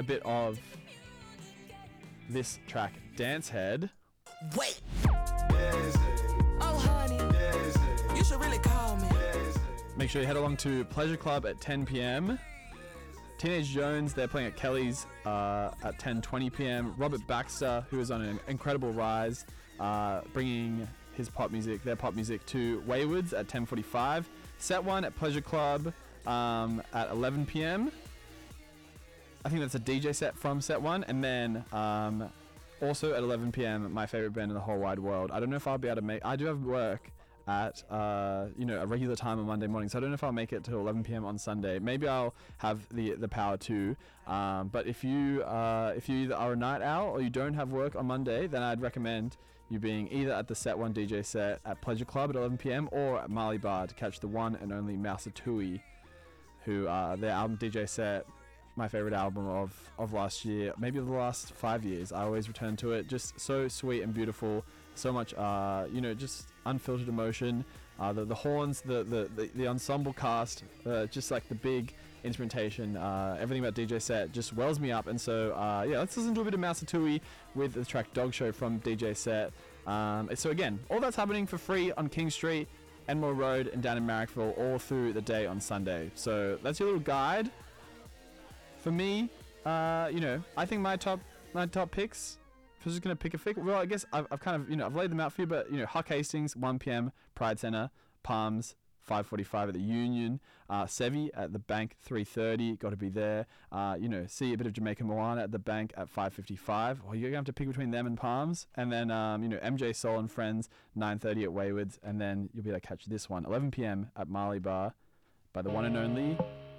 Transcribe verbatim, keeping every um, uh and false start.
a bit of this track, Dance Head. Wait. Oh, honey. You should really call me. Make sure you head along to Pleasure Club at ten p.m. Teenage Jones, they're playing at Kelly's uh, at ten twenty p.m. Robert Baxter, who is on an incredible rise, uh, bringing his pop music, their pop music to Waywoods at ten forty-five. Set one at Pleasure Club um, at eleven p.m. I think that's a D J set from Set one. And then um, also at eleven p.m, my favorite band in the whole wide world. I don't know if I'll be able to make... I do have work at uh, you know, a regular time on Monday morning, so I don't know if I'll make it till eleven p.m. on Sunday. Maybe I'll have the the power to. Um, but if you uh, if you either are a night owl or you don't have work on Monday, then I'd recommend you being either at the Set one D J set at Pleasure Club at eleven p.m. or at Marley Bar to catch the one and only Mausatui, who uh, their album D J set, my favorite album of, of last year, maybe of the last five years. I always return to it. Just so sweet and beautiful. So much, uh, you know, just unfiltered emotion. Uh, the, the horns, the, the, the, the ensemble cast, uh, just like the big instrumentation, uh, everything about D J set just wells me up. And so, uh, yeah, let's listen to a bit of Mausatui with the track Dog Show from D J set. Um, so again, all that's happening for free on King Street, Enmore Road, and down in Marrickville all through the day on Sunday. So that's your little guide. For me, uh, you know, I think my top my top picks, if I was just going to pick a pick, well, I guess I've, I've kind of, you know, I've laid them out for you, but, you know, Huck Hastings, one p.m, Pride Center, Palms, five forty-five at the Union, uh, Sevi at the Bank, three thirty, got to be there. Uh, you know, see a bit of Jamaica Moana at the Bank at five fifty-five. Well, you're going to have to pick between them and Palms. And then, um, you know, M J Soul and Friends, nine thirty at Waywoods. And then you'll be able to catch this one, eleven p.m, at Marley Bar by the one and only